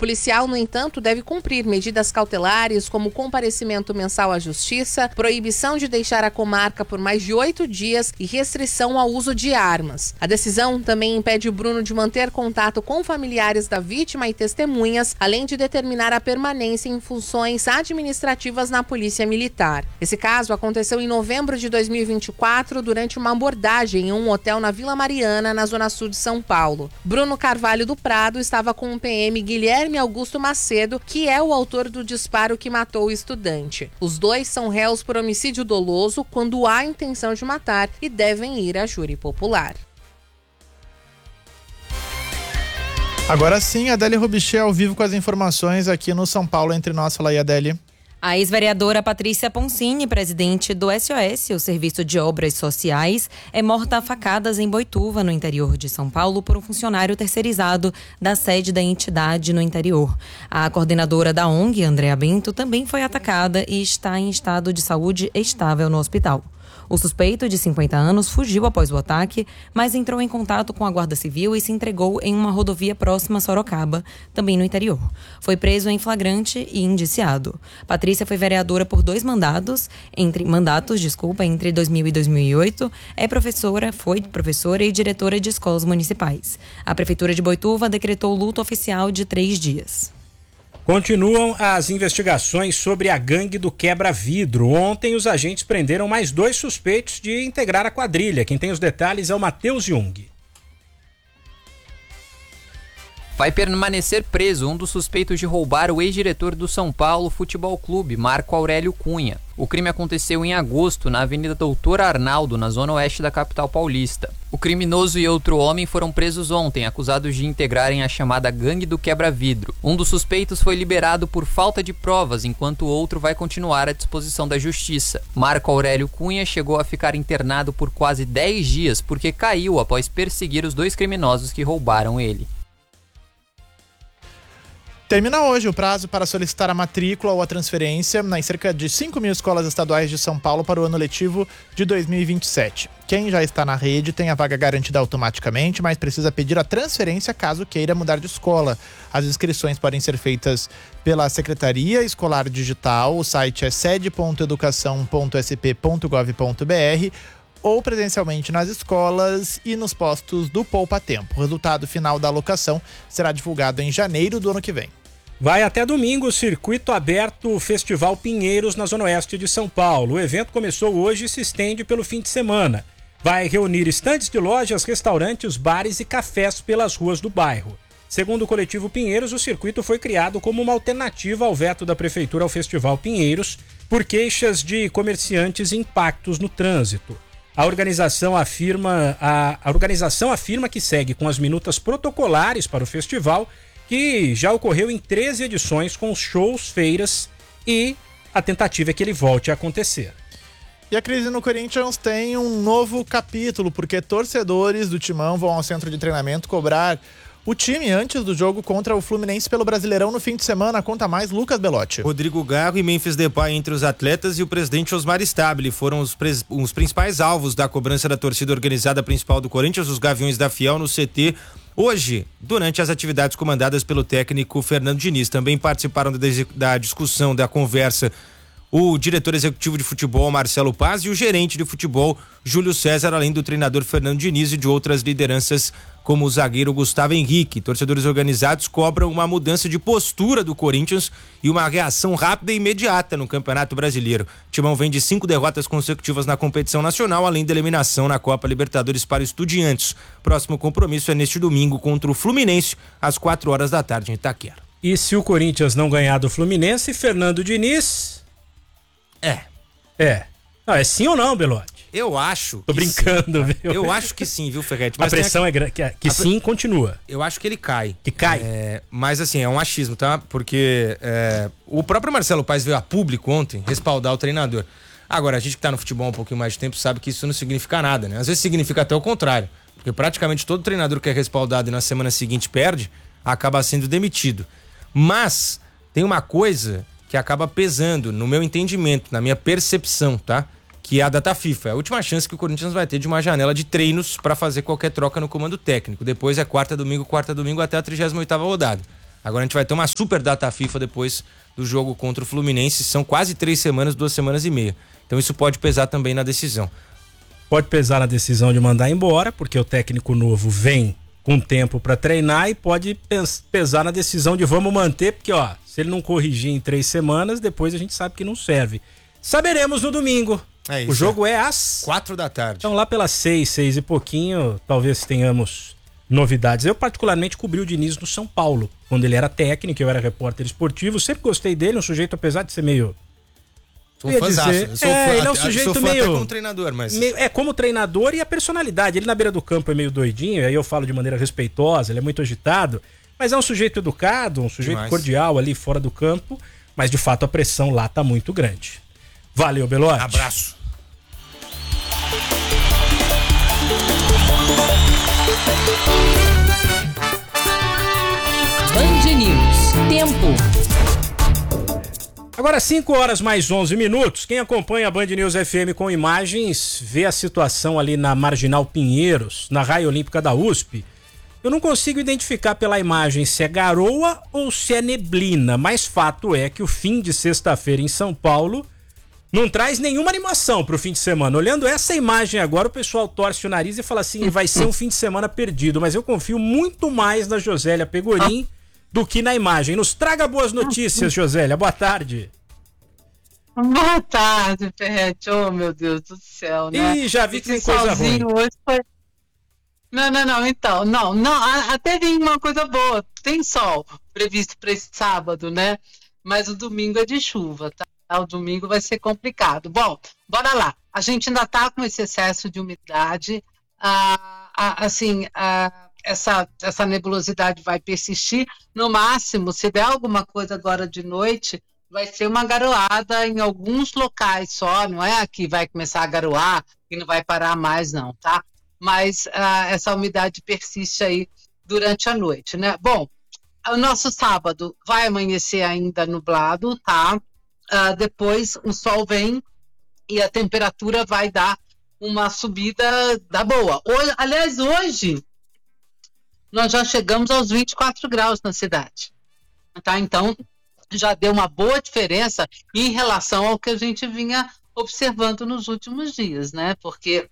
policial, no entanto, deve cumprir medidas cautelares como comparecimento mensal à justiça, proibição de deixar a comarca por mais de 8 dias e restrição ao uso de armas. A decisão também impede o Bruno de manter contato com familiares da vítima e testemunhas, além de determinar a permanência em funções administrativas na Polícia Militar. Esse caso aconteceu em novembro de 2024 durante uma abordagem em um hotel na Vila Mariana, na zona sul de São Paulo. Bruno Carvalho do Prado estava com o PM Guilherme Augusto Macedo, que é o autor do disparo que matou o estudante. Os dois são réus por homicídio doloso quando há intenção de matar e devem ir à júri popular. Agora sim, Adélia Rubichê ao vivo com as informações aqui no São Paulo Entre Nós. Fala aí, Adélia. A ex-vereadora Patrícia Poncini, presidente do SOS, o Serviço de Obras Sociais, é morta a facadas em Boituva, no interior de São Paulo, por um funcionário terceirizado da sede da entidade no interior. A coordenadora da ONG, Andréa Bento, também foi atacada e está em estado de saúde estável no hospital. O suspeito, de 50 anos, fugiu após o ataque, mas entrou em contato com a Guarda Civil e se entregou em uma rodovia próxima a Sorocaba, também no interior. Foi preso em flagrante e indiciado. Patrícia foi vereadora por 2 mandatos, entre 2000 e 2008. Foi professora e diretora de escolas municipais. A Prefeitura de Boituva decretou luto oficial de 3 dias. Continuam as investigações sobre a gangue do quebra-vidro. Ontem, os agentes prenderam mais 2 suspeitos de integrar a quadrilha. Quem tem os detalhes é o Matheus Jung. Vai permanecer preso um dos suspeitos de roubar o ex-diretor do São Paulo Futebol Clube, Marco Aurélio Cunha. O crime aconteceu em agosto, na Avenida Doutor Arnaldo, na zona oeste da capital paulista. O criminoso e outro homem foram presos ontem, acusados de integrarem a chamada Gangue do Quebra-Vidro. Um dos suspeitos foi liberado por falta de provas, enquanto o outro vai continuar à disposição da justiça. Marco Aurélio Cunha chegou a ficar internado por quase 10 dias porque caiu após perseguir os 2 criminosos que roubaram ele. Termina hoje o prazo para solicitar a matrícula ou a transferência nas cerca de 5 mil escolas estaduais de São Paulo para o ano letivo de 2027. Quem já está na rede tem a vaga garantida automaticamente, mas precisa pedir a transferência caso queira mudar de escola. As inscrições podem ser feitas pela Secretaria Escolar Digital, o site é sede.educação.sp.gov.br, ou presencialmente nas escolas e nos postos do Poupa Tempo. O resultado final da alocação será divulgado em janeiro do ano que vem. Vai até domingo o Circuito Aberto Festival Pinheiros na Zona Oeste de São Paulo. O evento começou hoje e se estende pelo fim de semana. Vai reunir estandes de lojas, restaurantes, bares e cafés pelas ruas do bairro. Segundo o coletivo Pinheiros, o circuito foi criado como uma alternativa ao veto da Prefeitura ao Festival Pinheiros por queixas de comerciantes e impactos no trânsito. A organização afirma que segue com as minutas protocolares para o festival, que já ocorreu em 13 edições com shows, feiras, e a tentativa é que ele volte a acontecer. E a crise no Corinthians tem um novo capítulo, porque torcedores do Timão vão ao centro de treinamento cobrar o time antes do jogo contra o Fluminense pelo Brasileirão no fim de semana. Conta mais, Lucas Belotti. Rodrigo Garro e Memphis Depay entre os atletas e o presidente Osmar Stabile foram os principais alvos da cobrança da torcida organizada principal do Corinthians, os Gaviões da Fiel, no CT. Hoje, durante as atividades comandadas pelo técnico Fernando Diniz, também participaram da discussão, da conversa, o diretor executivo de futebol Marcelo Paz e o gerente de futebol Júlio César, além do treinador Fernando Diniz e de outras lideranças como o zagueiro Gustavo Henrique. Torcedores organizados cobram uma mudança de postura do Corinthians e uma reação rápida e imediata no Campeonato Brasileiro. O Timão vem de 5 derrotas consecutivas na competição nacional, além da eliminação na Copa Libertadores para Estudiantes. Próximo compromisso é neste domingo contra o Fluminense, às 4 horas da tarde em Itaquera. E se o Corinthians não ganhar do Fluminense, Fernando Diniz... Não, é sim ou não, Belotti? Eu acho. Tô brincando, sim, viu? Eu acho que sim, viu, Ferretti? Mas a pressão é grande, que sim, continua. Eu acho que ele cai. Que cai? Mas assim, é um achismo, tá? Porque o próprio Marcelo Paes veio a público ontem respaldar o treinador. Agora, a gente que tá no futebol há um pouquinho mais de tempo sabe que isso não significa nada, né? Às vezes significa até o contrário. Porque praticamente todo treinador que é respaldado e na semana seguinte perde, acaba sendo demitido. Mas tem uma coisa que acaba pesando, no meu entendimento, na minha percepção, tá? Que é a data FIFA. É a última chance que o Corinthians vai ter de uma janela de treinos para fazer qualquer troca no comando técnico. Depois é quarta domingo até a 38ª rodada. Agora a gente vai ter uma super data FIFA depois do jogo contra o Fluminense. São quase 3 semanas, 2 semanas e meia. Então isso pode pesar também na decisão. Pode pesar na decisão de mandar embora, porque o técnico novo vem com tempo para treinar, e pode pesar na decisão de vamos manter, porque se ele não corrigir em 3 semanas, depois a gente sabe que não serve. Saberemos no domingo. O jogo é às 4 da tarde. Então lá pelas 6 e pouquinho, talvez tenhamos novidades. Eu particularmente cobri o Diniz no São Paulo, quando ele era técnico, eu era repórter esportivo, sempre gostei dele, um sujeito, apesar de ser meio... Sou fãzaço. Ele é um sujeito meio... como treinador, mas... como treinador, e a personalidade. Ele na beira do campo é meio doidinho, aí eu falo de maneira respeitosa, ele é muito agitado, mas é um sujeito educado, um sujeito cordial ali fora do campo, mas de fato a pressão lá tá muito grande. Valeu, Belotti. Abraço. Band News. Tempo. Agora 5 horas mais 11 minutos. Quem acompanha a Band News FM com imagens vê a situação ali na Marginal Pinheiros, na Raia Olímpica da USP. Eu não consigo identificar pela imagem se é garoa ou se é neblina, mas fato é que o fim de sexta-feira em São Paulo não traz nenhuma animação pro fim de semana. Olhando essa imagem agora, o pessoal torce o nariz e fala assim, vai ser um fim de semana perdido, mas eu confio muito mais na Josélia Pegorim do que na imagem. Nos traga boas notícias, Josélia. Boa tarde. Boa tarde, Ferretti. Oh, meu Deus do céu, né? Ih, já vi que tem coisa ruim. Hoje foi... Não, então, não, até vem uma coisa boa. Tem sol previsto para esse sábado, né? Mas o domingo é de chuva, tá? O domingo vai ser complicado. Bom, bora lá. A gente ainda tá com esse excesso de umidade. Essa nebulosidade vai persistir. No máximo, se der alguma coisa agora de noite, vai ser uma garoada em alguns locais só, não é que vai começar a garoar e não vai parar mais não, tá? Mas essa umidade persiste aí durante a noite, né? Bom, o nosso sábado vai amanhecer ainda nublado, tá? Depois o sol vem e a temperatura vai dar uma subida da boa. Hoje nós já chegamos aos 24 graus na cidade, tá? Então já deu uma boa diferença em relação ao que a gente vinha observando nos últimos dias, né? Porque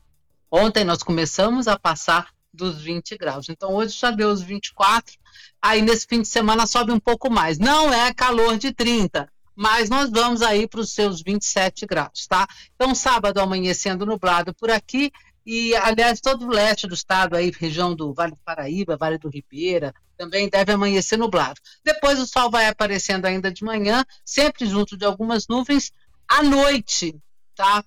ontem nós começamos a passar dos 20 graus. Então hoje já deu os 24, aí nesse fim de semana sobe um pouco mais. Não é calor de 30, mas nós vamos aí para os seus 27 graus, tá? Então sábado amanhecendo nublado por aqui, e aliás todo o leste do estado, aí região do Vale do Paraíba, Vale do Ribeira, também deve amanhecer nublado. Depois o sol vai aparecendo ainda de manhã, sempre junto de algumas nuvens, à noite, tá?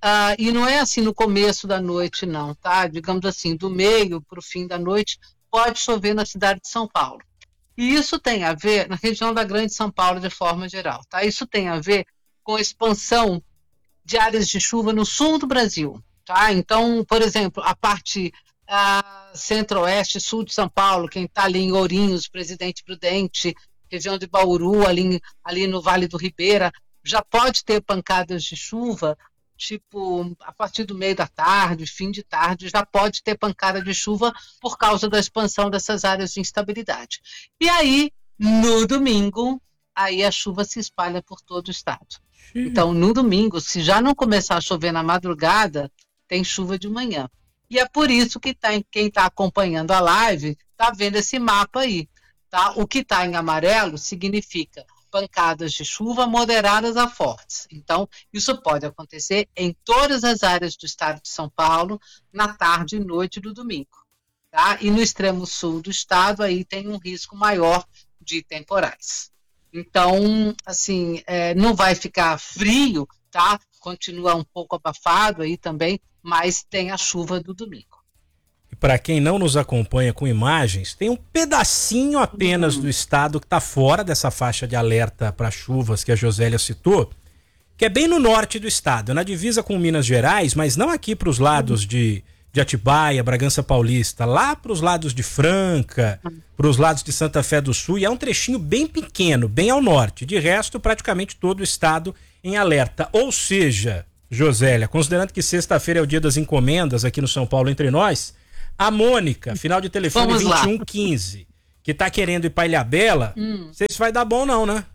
E não é assim no começo da noite, não, tá? Digamos assim, do meio para o fim da noite, pode chover na cidade de São Paulo. E isso tem a ver, na região da Grande São Paulo de forma geral, tá? Isso tem a ver com a expansão de áreas de chuva no sul do Brasil, tá? Então, por exemplo, a parte centro-oeste, sul de São Paulo, quem está ali em Ourinhos, Presidente Prudente, região de Bauru, ali no Vale do Ribeira, já pode ter pancadas de chuva, tipo, a partir do meio da tarde, fim de tarde, já pode ter pancada de chuva por causa da expansão dessas áreas de instabilidade. E aí, no domingo, aí a chuva se espalha por todo o estado. Então, no domingo, se já não começar a chover na madrugada, tem chuva de manhã. E é por isso que quem está acompanhando a live está vendo esse mapa aí, tá? O que está em amarelo significa pancadas de chuva moderadas a fortes. Então, isso pode acontecer em todas as áreas do estado de São Paulo na tarde e noite do domingo, tá? E no extremo sul do estado aí tem um risco maior de temporais. Então, assim, não vai ficar frio, tá? Continua um pouco abafado aí também, mas tem a chuva do domingo. E para quem não nos acompanha com imagens, tem um pedacinho apenas do estado que está fora dessa faixa de alerta para chuvas que a Josélia citou, que é bem no norte do estado, na divisa com Minas Gerais, mas não aqui para os lados de Atibaia, Bragança Paulista, lá para os lados de Franca, para os lados de Santa Fé do Sul, e é um trechinho bem pequeno, bem ao norte. De resto, praticamente todo o estado em alerta. Ou seja, Josélia, considerando que sexta-feira é o dia das encomendas aqui no São Paulo entre nós, a Mônica, final de telefone 2115, que tá querendo ir pra Ilhabela, não sei se vai dar bom não, né?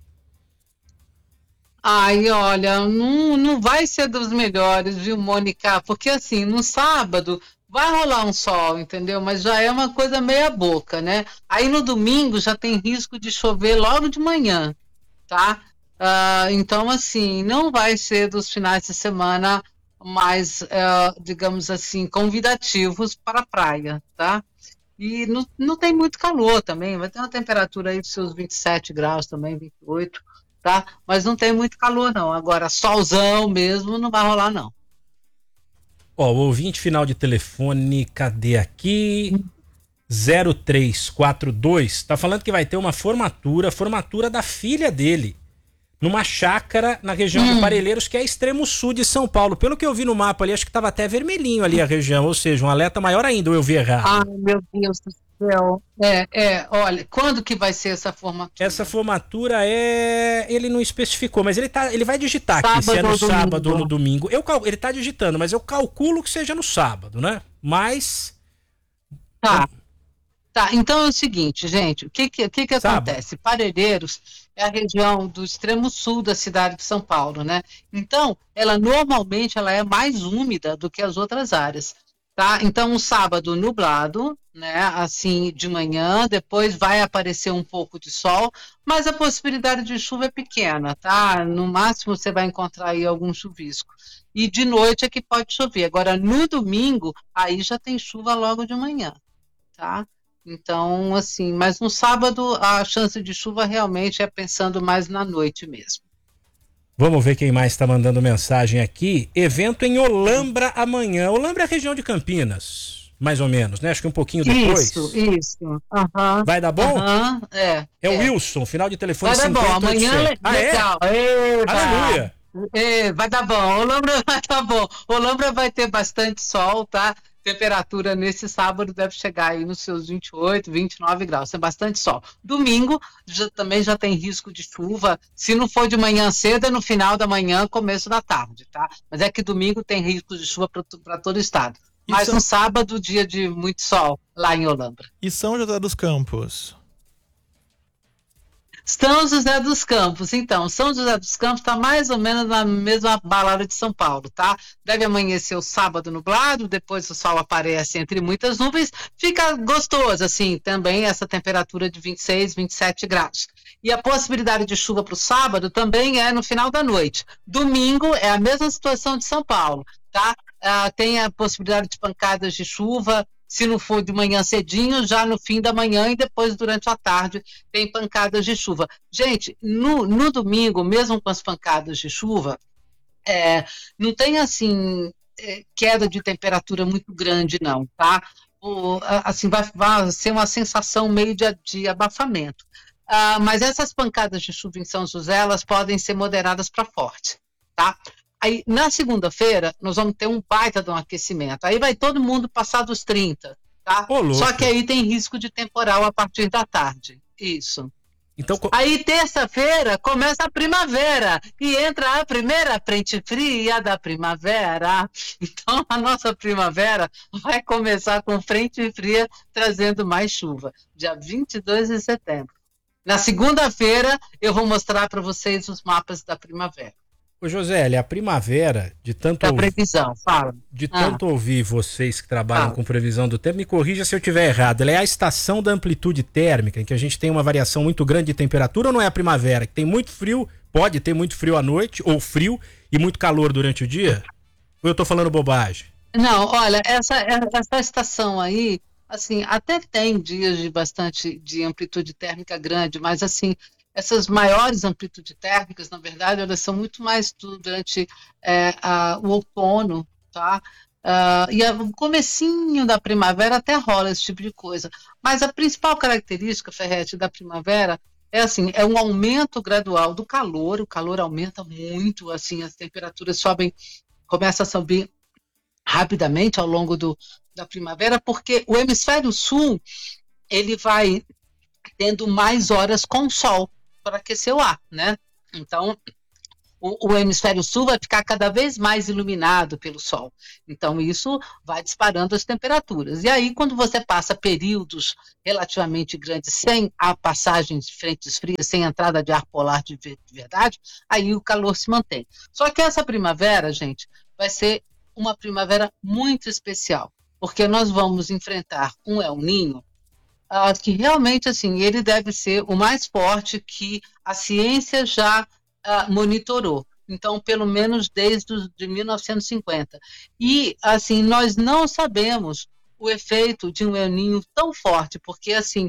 Ai, olha, não vai ser dos melhores, viu, Mônica? Porque assim, no sábado vai rolar um sol, entendeu? Mas já é uma coisa meia boca, né? Aí no domingo já tem risco de chover logo de manhã, tá? Então, assim, não vai ser dos finais de semana mais, digamos assim, convidativos para a praia, tá? E não tem muito calor também, vai ter uma temperatura aí de seus 27 graus também, 28, tá? Mas não tem muito calor, não. Agora, solzão mesmo não vai rolar, não. Ó, o ouvinte final de telefone, cadê aqui? 0342, tá falando que vai ter uma formatura da filha dele, numa chácara na região de Parelheiros, que é extremo sul de São Paulo. Pelo que eu vi no mapa ali, acho que tava até vermelhinho ali a região, ou seja, um alerta maior ainda, ou eu vi errado? Ai, meu Deus do céu. Olha, quando que vai ser essa formatura? Essa formatura ele não especificou, mas ele vai digitar aqui, se é no sábado ou no domingo. Ele tá digitando, mas eu calculo que seja no sábado, né? Mas... Tá, então é o seguinte, gente, o que acontece? Parelheiros é a região do extremo sul da cidade de São Paulo, né? Então, normalmente ela é mais úmida do que as outras áreas, tá? Então, um sábado nublado, né? Assim, de manhã, depois vai aparecer um pouco de sol, mas a possibilidade de chuva é pequena, tá? No máximo você vai encontrar aí algum chuvisco. E de noite é que pode chover. Agora, no domingo, aí já tem chuva logo de manhã, tá? Então, assim, mas no sábado a chance de chuva realmente é pensando mais na noite mesmo. Vamos ver quem mais está mandando mensagem aqui. Evento em Olambra amanhã. Olambra é a região de Campinas, mais ou menos, né? Acho que um pouquinho depois. Isso. Uhum. Vai dar bom? É o Wilson, final de telefone vai 50. Vai dar bom, amanhã é legal. Aleluia. Vai dar bom, Olambra vai dar bom. Olambra vai ter bastante sol, tá? Temperatura nesse sábado deve chegar aí nos seus 28, 29 graus, tem bastante sol. Domingo também já tem risco de chuva, se não for de manhã cedo, é no final da manhã, começo da tarde, tá? Mas é que domingo tem risco de chuva para todo o estado. Mas no sábado, dia de muito sol, lá em Olambra. E São José dos Campos? São José dos Campos, então, São José dos Campos está mais ou menos na mesma balada de São Paulo, tá? Deve amanhecer o sábado nublado, depois o sol aparece entre muitas nuvens, fica gostoso, assim, também essa temperatura de 26, 27 graus. E a possibilidade de chuva para o sábado também é no final da noite. Domingo é a mesma situação de São Paulo, tá? Tem a possibilidade de pancadas de chuva, se não for de manhã cedinho, já no fim da manhã e depois durante a tarde tem pancadas de chuva. Gente, no domingo, mesmo com as pancadas de chuva, não tem assim queda de temperatura muito grande não, tá? Assim, vai ser uma sensação meio de abafamento. Mas essas pancadas de chuva em São José, elas podem ser moderadas para forte, tá? Aí, na segunda-feira, nós vamos ter um baita de um aquecimento. Aí vai todo mundo passar dos 30, tá? Só que aí tem risco de temporal a partir da tarde. Isso. Então, aí, terça-feira, começa a primavera. E entra a primeira frente fria da primavera. Então, a nossa primavera vai começar com frente fria, trazendo mais chuva. Dia 22 de setembro. Na segunda-feira, eu vou mostrar para vocês os mapas da primavera. Ô Josélia, a primavera, de tanto previsão, fala. De tanto ouvir vocês que trabalham com previsão do tempo, me corrija se eu estiver errado. Ela é a estação da amplitude térmica, em que a gente tem uma variação muito grande de temperatura, ou não é a primavera, que tem muito frio, pode ter muito frio à noite, ou frio, e muito calor durante o dia? Ou eu tô falando bobagem? Não, olha, essa estação aí, assim, até tem dias de amplitude térmica grande, mas assim, essas maiores amplitudes térmicas, na verdade, elas são muito mais durante o outono, tá? E o comecinho da primavera até rola esse tipo de coisa. Mas a principal característica, Ferretti, da primavera é um aumento gradual do calor. O calor aumenta muito, assim, as temperaturas começam a subir rapidamente ao longo da primavera, porque o hemisfério sul, ele vai tendo mais horas com sol para aquecer o ar, né? Então, o hemisfério sul vai ficar cada vez mais iluminado pelo sol. Então, isso vai disparando as temperaturas. E aí, quando você passa períodos relativamente grandes sem a passagem de frentes frias, sem entrada de ar polar de verdade, aí o calor se mantém. Só que essa primavera, gente, vai ser uma primavera muito especial, porque nós vamos enfrentar um El Niño que realmente, assim, ele deve ser o mais forte que a ciência já monitorou. Então, pelo menos desde de 1950. E, assim, nós não sabemos o efeito de um El Niño tão forte, porque, assim,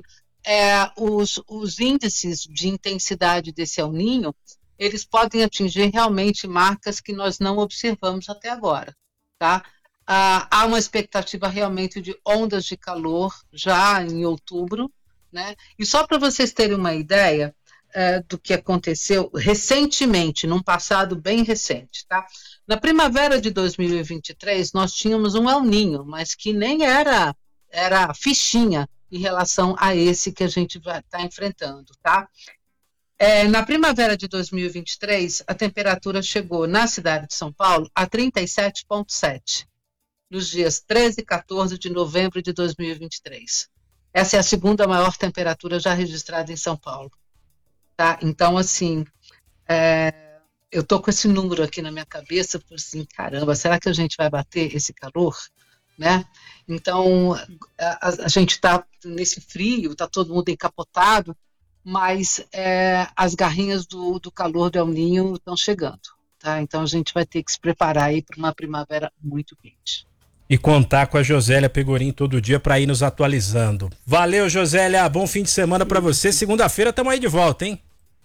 os índices de intensidade desse El Niño, eles podem atingir realmente marcas que nós não observamos até agora, tá? Há uma expectativa realmente de ondas de calor já em outubro, né? E só para vocês terem uma ideia do que aconteceu recentemente, num passado bem recente, tá? Na primavera de 2023, nós tínhamos um El Niño, mas que nem era fichinha em relação a esse que a gente vai estar enfrentando, tá? Na primavera de 2023, a temperatura chegou na cidade de São Paulo a 37,7. Nos dias 13 e 14 de novembro de 2023. Essa é a segunda maior temperatura já registrada em São Paulo. Tá? Então, assim, eu tô com esse número aqui na minha cabeça, por assim, caramba, será que a gente vai bater esse calor? Né? Então, a gente está nesse frio, está todo mundo encapotado, mas as garrinhas do calor do El Niño estão chegando. Tá? Então, a gente vai ter que se preparar aí para uma primavera muito quente. E contar com a Josélia Pegorim todo dia para ir nos atualizando. Valeu, Josélia. Bom fim de semana para você. Segunda-feira estamos aí de volta, hein?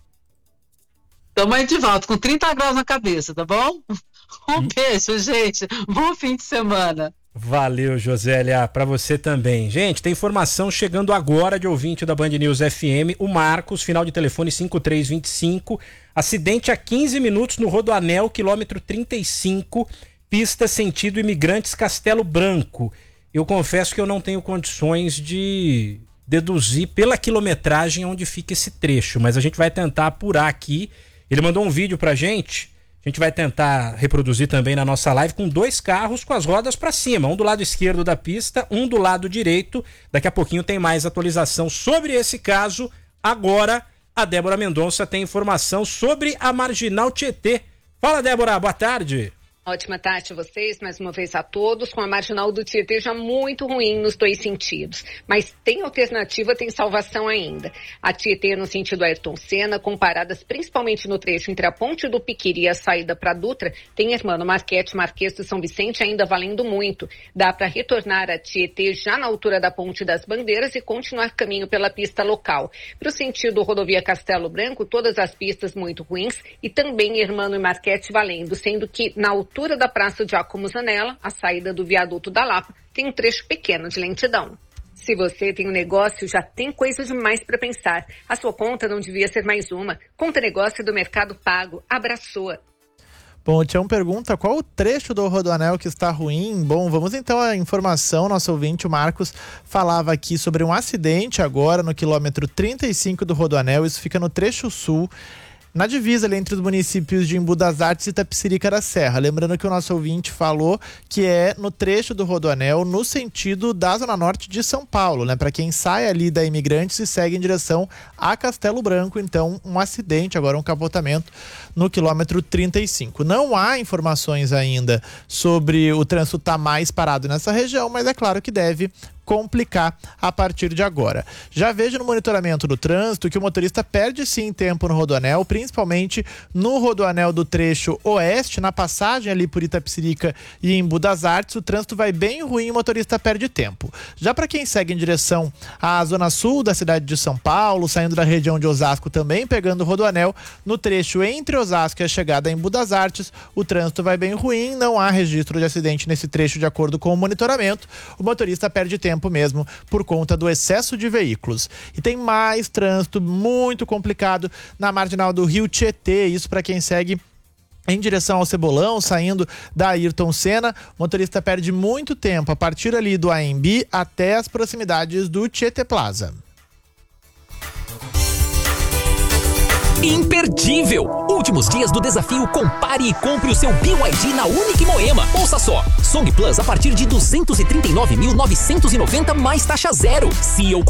Estamos aí de volta, com 30 graus na cabeça, tá bom? Um beijo, gente. Bom fim de semana. Valeu, Josélia. Para você também. Gente, tem informação chegando agora de ouvinte da Band News FM. O Marcos, final de telefone 5325. Acidente a 15 minutos no Rodoanel, quilômetro 35. Pista sentido Imigrantes Castelo Branco. Eu confesso que eu não tenho condições de deduzir pela quilometragem onde fica esse trecho, mas a gente vai tentar apurar aqui. Ele mandou um vídeo pra gente, a gente vai tentar reproduzir também na nossa live, com 2 carros com as rodas pra cima, um do lado esquerdo da pista, um do lado direito. Daqui a pouquinho tem mais atualização sobre esse caso. Agora, a Débora Mendonça tem informação sobre a Marginal Tietê. Fala, Débora, boa tarde. Ótima tarde a vocês, mais uma vez a todos, com a Marginal do Tietê já muito ruim nos 2 sentidos. Mas tem alternativa, tem salvação ainda. A Tietê no sentido Ayrton Senna, comparadas principalmente no trecho entre a Ponte do Piquiri e a saída para Dutra, tem Hermano Marquete, Marquês do São Vicente ainda valendo muito. Dá para retornar a Tietê já na altura da Ponte das Bandeiras e continuar caminho pela pista local. Para o sentido rodovia Castelo Branco, todas as pistas muito ruins e também Hermano e Marquete valendo, sendo que na altura da Praça Giacomo Zanella, a saída do viaduto da Lapa, tem um trecho pequeno de lentidão. Se você tem um negócio, já tem coisa demais para pensar. A sua conta não devia ser mais uma. Conta negócio do Mercado Pago. Abraçou. Bom, o Tião pergunta qual o trecho do Rodoanel que está ruim. Bom, vamos então à informação. Nosso ouvinte, o Marcos, falava aqui sobre um acidente agora no quilômetro 35 do Rodoanel. Isso fica no trecho sul, na divisa ali entre os municípios de Embu das Artes e Tapicirica da Serra. Lembrando que o nosso ouvinte falou que é no trecho do Rodoanel, no sentido da Zona Norte de São Paulo, né? Para quem sai ali da Imigrantes e segue em direção a Castelo Branco. Então, um acidente, agora um capotamento no quilômetro 35. Não há informações ainda sobre o trânsito estar mais parado nessa região, mas é claro que deve complicar a partir de agora. Já vejo no monitoramento do trânsito que o motorista perde sim tempo no Rodoanel, principalmente no Rodoanel do trecho oeste, na passagem ali por Itapecerica e Embu das Artes. O trânsito vai bem ruim e o motorista perde tempo. Já para quem segue em direção à zona sul da cidade de São Paulo, saindo da região de Osasco também, pegando o Rodoanel, no trecho entre Osasco e a chegada a Embu das Artes, o trânsito vai bem ruim, não há registro de acidente nesse trecho de acordo com o monitoramento. O motorista perde tempo mesmo por conta do excesso de veículos. E tem mais trânsito muito complicado na marginal do Rio Tietê, isso para quem segue em direção ao Cebolão, saindo da Ayrton Senna. O motorista perde muito tempo a partir ali do AMB até as proximidades do Tietê Plaza. Imperdível, Últimos dias do desafio Compare e compre o seu BYD na Unique Moema. Ouça só, Song Plus a partir de 239.990 mais taxa zero. CEO